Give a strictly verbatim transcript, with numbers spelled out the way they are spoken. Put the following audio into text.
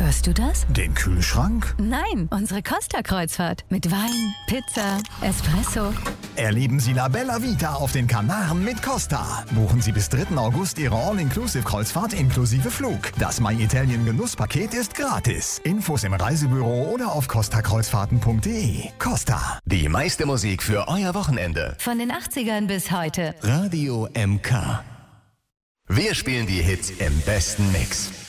Hörst du das? Den Kühlschrank? Nein, unsere Costa-Kreuzfahrt. Mit Wein, Pizza, Espresso. Erleben Sie La Bella Vita auf den Kanaren mit Costa. Buchen Sie bis dritten August Ihre All-Inclusive-Kreuzfahrt inklusive Flug. Das My Italien Genusspaket ist gratis. Infos im Reisebüro oder auf costa kreuzfahrten punkt de. Costa. Die meiste Musik für euer Wochenende. Von den achtzigern bis heute. Radio M K. Wir spielen die Hits im besten Mix.